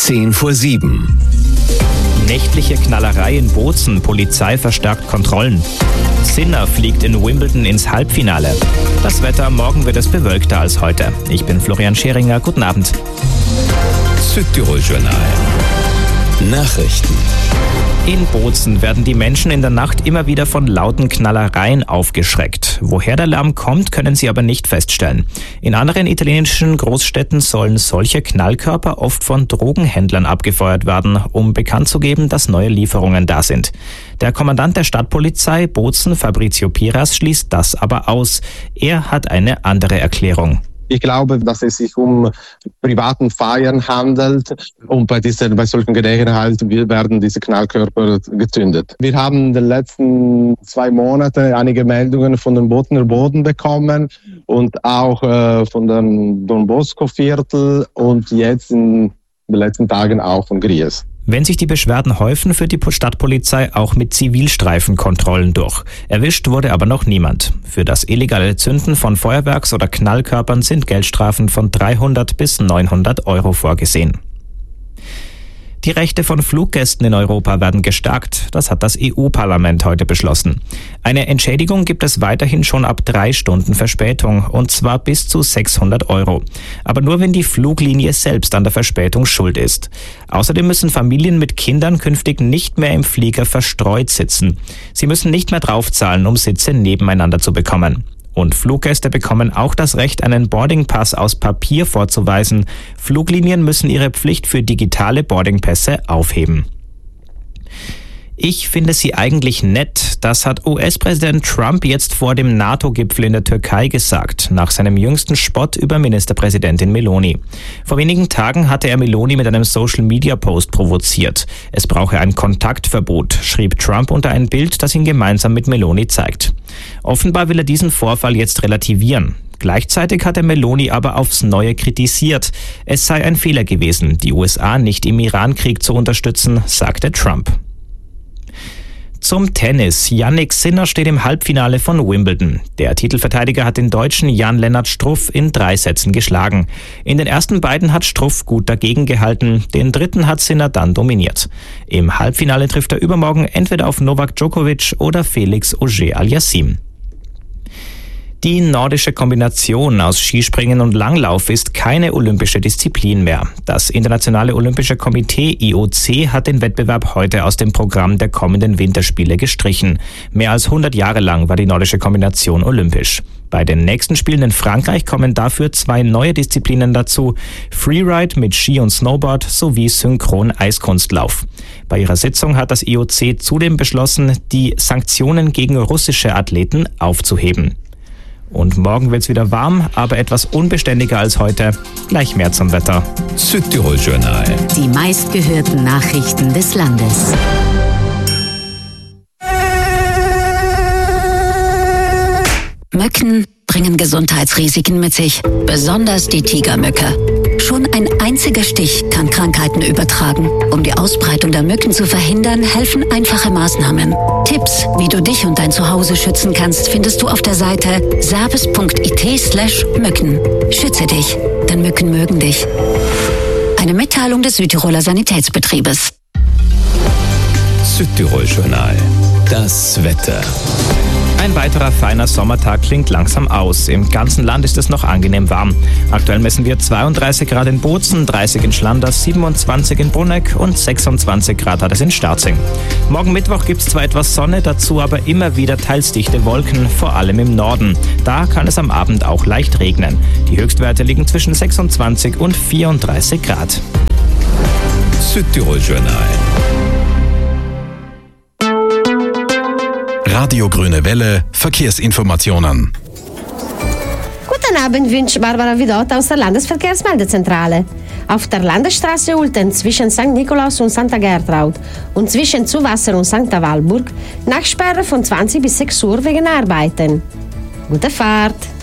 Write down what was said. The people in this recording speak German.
6:10. Nächtliche Knallerei in Bozen, Polizei verstärkt Kontrollen. Sinner fliegt in Wimbledon ins Halbfinale. Das Wetter, morgen wird es bewölkter als heute. Ich bin Florian Scheringer, guten Abend. Südtirol Journal. Nachrichten. In Bozen werden die Menschen in der Nacht immer wieder von lauten Knallereien aufgeschreckt. Woher der Lärm kommt, können sie aber nicht feststellen. In anderen italienischen Großstädten sollen solche Knallkörper oft von Drogenhändlern abgefeuert werden, um bekannt zu geben, dass neue Lieferungen da sind. Der Kommandant der Stadtpolizei Bozen, Fabrizio Piras, schließt das aber aus. Er hat eine andere Erklärung. Ich glaube, dass es sich um privaten Feiern handelt und bei solchen Gelegenheiten werden diese Knallkörper gezündet. Wir haben in den letzten 2 Monaten einige Meldungen von den Bozener Boden bekommen und auch von dem Don Bosco Viertel und jetzt in den letzten Tagen auch von Gries. Wenn sich die Beschwerden häufen, führt die Stadtpolizei auch mit Zivilstreifenkontrollen durch. Erwischt wurde aber noch niemand. Für das illegale Zünden von Feuerwerks- oder Knallkörpern sind Geldstrafen von 300 bis 900 Euro vorgesehen. Die Rechte von Fluggästen in Europa werden gestärkt. Das hat das EU-Parlament heute beschlossen. Eine Entschädigung gibt es weiterhin schon ab 3 Stunden Verspätung, und zwar bis zu 600 Euro. Aber nur, wenn die Fluglinie selbst an der Verspätung schuld ist. Außerdem müssen Familien mit Kindern künftig nicht mehr im Flieger verstreut sitzen. Sie müssen nicht mehr draufzahlen, um Sitze nebeneinander zu bekommen. Und Fluggäste bekommen auch das Recht, einen Boardingpass aus Papier vorzuweisen. Fluglinien müssen ihre Pflicht für digitale Boardingpässe aufheben. Ich finde sie eigentlich nett. Das hat US-Präsident Trump jetzt vor dem NATO-Gipfel in der Türkei gesagt, nach seinem jüngsten Spott über Ministerpräsidentin Meloni. Vor wenigen Tagen hatte er Meloni mit einem Social-Media-Post provoziert. Es brauche ein Kontaktverbot, schrieb Trump unter ein Bild, das ihn gemeinsam mit Meloni zeigt. Offenbar will er diesen Vorfall jetzt relativieren. Gleichzeitig hat er Meloni aber aufs Neue kritisiert. Es sei ein Fehler gewesen, die USA nicht im Iran-Krieg zu unterstützen, sagte Trump. Zum Tennis. Jannik Sinner steht im Halbfinale von Wimbledon. Der Titelverteidiger hat den Deutschen Jan-Lennart Struff in 3 Sätzen geschlagen. In den ersten beiden hat Struff gut dagegen gehalten, den dritten hat Sinner dann dominiert. Im Halbfinale trifft er übermorgen entweder auf Novak Djokovic oder Felix Auger-Aliassime. Die nordische Kombination aus Skispringen und Langlauf ist keine olympische Disziplin mehr. Das Internationale Olympische Komitee IOC hat den Wettbewerb heute aus dem Programm der kommenden Winterspiele gestrichen. Mehr als 100 Jahre lang war die nordische Kombination olympisch. Bei den nächsten Spielen in Frankreich kommen dafür 2 neue Disziplinen dazu: Freeride mit Ski und Snowboard sowie Synchron-Eiskunstlauf. Bei ihrer Sitzung hat das IOC zudem beschlossen, die Sanktionen gegen russische Athleten aufzuheben. Und morgen wird's wieder warm, aber etwas unbeständiger als heute. Gleich mehr zum Wetter. Südtirol Journal. Die meistgehörten Nachrichten des Landes. Mücken bringen Gesundheitsrisiken mit sich, besonders die Tigermücke. Schon ein einziger Stich kann Krankheiten übertragen. Um die Ausbreitung der Mücken zu verhindern, helfen einfache Maßnahmen. Tipps, wie du dich und dein Zuhause schützen kannst, findest du auf der Seite serbes.it/Mücken. Schütze dich, denn Mücken mögen dich. Eine Mitteilung des Südtiroler Sanitätsbetriebes. Südtirol Journal. Das Wetter. Ein weiterer feiner Sommertag klingt langsam aus. Im ganzen Land ist es noch angenehm warm. Aktuell messen wir 32 Grad in Bozen, 30 in Schlanders, 27 in Brunegg und 26 Grad hat es in Starzing. Morgen Mittwoch gibt es zwar etwas Sonne, dazu aber immer wieder teils dichte Wolken, vor allem im Norden. Da kann es am Abend auch leicht regnen. Die Höchstwerte liegen zwischen 26 und 34 Grad. Südtirol Journal. Radio Grüne Welle, Verkehrsinformationen. Guten Abend, wünscht Barbara Vidot aus der Landesverkehrsmeldezentrale. Auf der Landesstraße Ulten zwischen St. Nikolaus und Santa Gertraud und zwischen Zuwasser und St. Walburg Nachsperre von 20 bis 6 Uhr wegen Arbeiten. Gute Fahrt!